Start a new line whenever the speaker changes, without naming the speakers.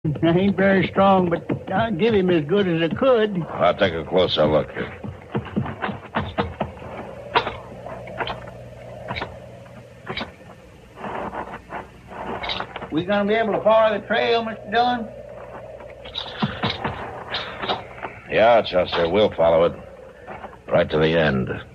I ain't very strong, but I'll give him as good as I could.
I'll take a closer look.
We gonna be able to follow the trail, Mr. Dillon?
Yeah, Chester, we'll follow it. Right to the end.